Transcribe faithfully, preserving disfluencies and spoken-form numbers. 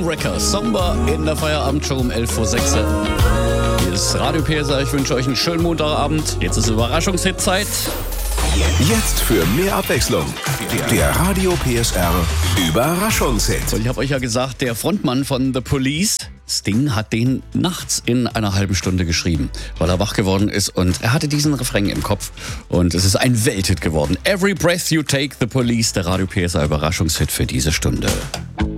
Wrecker, Somber in der Feierabend-Show um elf Uhr sechs. Hier ist Radio P S R, ich wünsche euch einen schönen Montagabend. Jetzt ist Überraschungshit-Zeit. Jetzt für mehr Abwechslung. Der Radio P S R Überraschungshit. Und ich habe euch ja gesagt, der Frontmann von The Police, Sting, hat den nachts in einer halben Stunde geschrieben, weil er wach geworden ist und er hatte diesen Refrain im Kopf und es ist ein Welthit geworden. Every Breath You Take, The Police, der Radio P S R Überraschungshit für diese Stunde.